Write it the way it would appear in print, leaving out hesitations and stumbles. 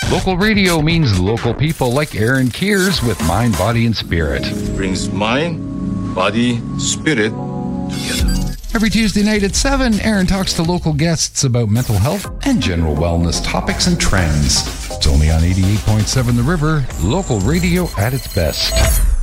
Local radio means local people like Aaron Keers with Mind, Body, and Spirit. Brings mind, body, spirit together. Every Tuesday night at 7, Aaron talks to local guests about mental health and general wellness topics and trends. It's only on 88.7 The River, local radio at its best.